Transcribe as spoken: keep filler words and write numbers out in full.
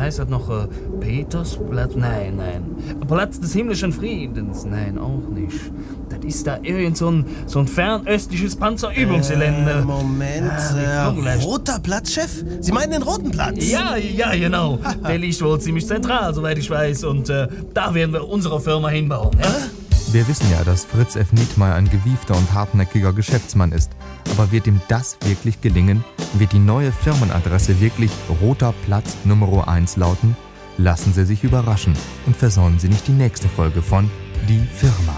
heißt das noch äh, Petersplatz? Nein, nein. Platz des himmlischen Friedens? Nein, auch nicht. Das ist da irgend so ein, so ein fernöstliches Panzerübungsgelände. Äh, Moment, Ah, äh, roter Platz, Chef? Sie meinen den roten Platz? Ja, ja, genau. Der liegt wohl ziemlich zentral, soweit ich weiß. Und äh, da werden wir unsere Firma hinbauen. Ja? Wir wissen ja, dass Fritz F. Nietmeyer ein gewiefter und hartnäckiger Geschäftsmann ist. Aber wird ihm das wirklich gelingen? Wird die neue Firmenadresse wirklich Roter Platz Nummer eins lauten? Lassen Sie sich überraschen und versäumen Sie nicht die nächste Folge von Die Firma.